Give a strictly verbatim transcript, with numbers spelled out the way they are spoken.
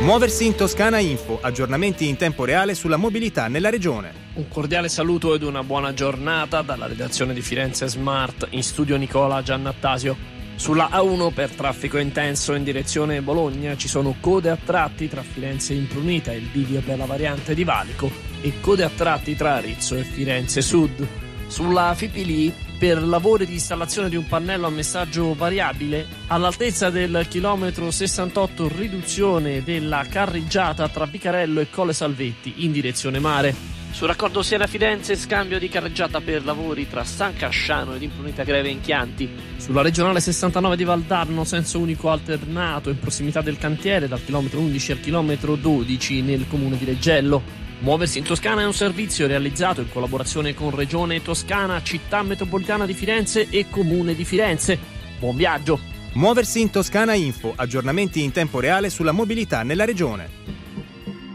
Muoversi in Toscana Info, aggiornamenti in tempo reale sulla mobilità nella regione. Un cordiale saluto ed una buona giornata dalla redazione di Firenze Smart, in studio Nicola Giannattasio. Sulla A uno per traffico intenso in direzione Bologna ci sono code a tratti tra Firenze Imprunita e il bivio per la variante di Valico e code a tratti tra Arezzo e Firenze Sud. Sulla Fipili per lavori di installazione di un pannello a messaggio variabile all'altezza del chilometro sessantotto, riduzione della carreggiata tra Bicarello e Colle Salvetti in direzione mare. Sul raccordo Siena-Firenze scambio di carreggiata per lavori tra San Casciano ed Imprunita Greve in Chianti. Sulla regionale sessantanove di Valdarno senso unico alternato in prossimità del cantiere dal chilometro undici al chilometro dodici nel comune di Reggello. Muoversi in Toscana è un servizio realizzato in collaborazione con Regione Toscana, Città Metropolitana di Firenze e Comune di Firenze. Buon viaggio! Muoversi in Toscana Info, aggiornamenti in tempo reale sulla mobilità nella regione.